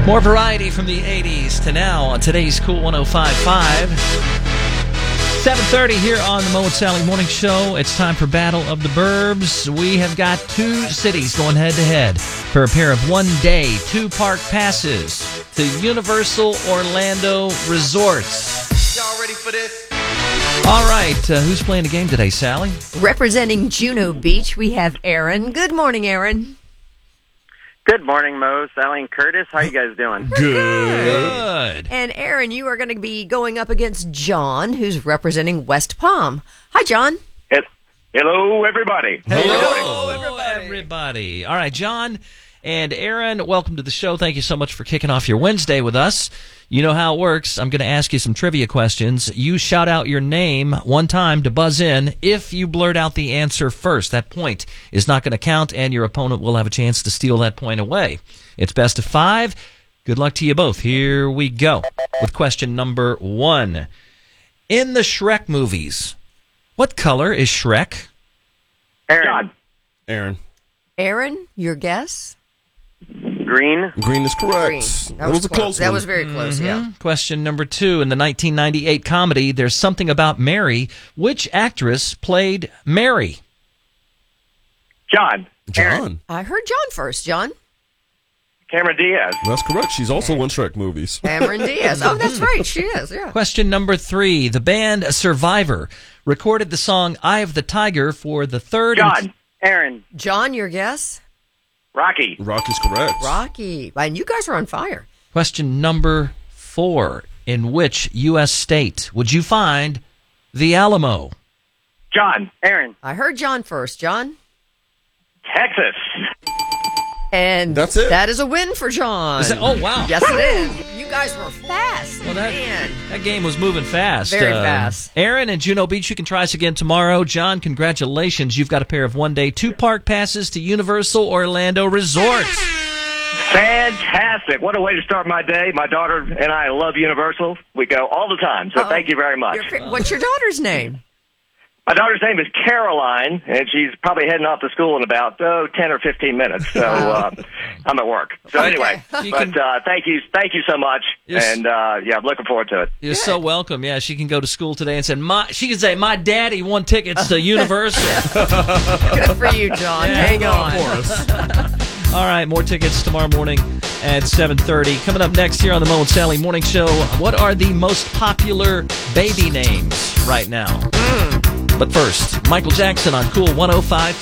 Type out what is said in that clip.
More variety from the 80s to now on today's Cool 105.5. 7:30 here on the Mo and Sally Morning Show. It's time for Battle of the Burbs. We have got two cities going head-to-head for a pair of one-day, two-park passes to Universal Orlando Resorts. Y'all ready for this? All right, who's playing the game today, Sally? Representing Juno Beach, we have Aaron. Good morning, Aaron. Good morning, Mo, Sally, and Curtis. How you guys doing? Good. And Aaron, you are going to be going up against John, who's representing West Palm. Hi, John. Hello, everybody. Hello, everybody. All right, John and Aaron, welcome to the show. Thank you so much for kicking off your Wednesday with us. You know how it works. I'm going to ask you some trivia questions. You shout out your name one time to buzz in. If you blurt out the answer first, that point is not going to count, and your opponent will have a chance to steal that point away. It's best of 5. Good luck to you both. Here we go with question number 1. In the Shrek movies, what color is Shrek? Aaron. Aaron, your guess? Green. Green is correct. Green. That was a close one. That was very close, yeah. Question number 2. In the 1998 comedy, There's Something About Mary, which actress played Mary? John. John. I heard John first, John. Cameron Diaz. That's correct. She's also in Shrek movies. Cameron Diaz. Oh, that's right. She is, yeah. Question number 3. The band Survivor recorded the song Eye of the Tiger for the third... John. Aaron. John, your guess? Rocky. Rock is correct. Rocky. And you guys are on fire. Question number 4. In which U.S. state would you find the Alamo? John. Aaron. I heard John first. John? Texas. And That's it. That is a win for John. Oh, wow. Yes, it is. You guys were fast. Well, Man. that game was moving fast. Very fast. Aaron and Juno Beach, you can try us again tomorrow. John, congratulations. You've got a pair of one-day, two-park passes to Universal Orlando Resorts. Fantastic. What a way to start my day. My daughter and I love Universal. We go all the time, so thank you very much. What's your daughter's name? My daughter's name is Caroline, and she's probably heading off to school in about 10 or 15 minutes. So I'm at work. So anyway, She but thank you so much, Yes. and yeah, I'm looking forward to it. You're so welcome. Yeah, she can go to school today and say, she can say, my daddy won tickets to Universal. Good for you, John. Hang on. All right, more tickets tomorrow morning at 7:30. Coming up next here on the Mo and Sally Morning Show, what are the most popular baby names right now? But first, Michael Jackson on Cool 105.5.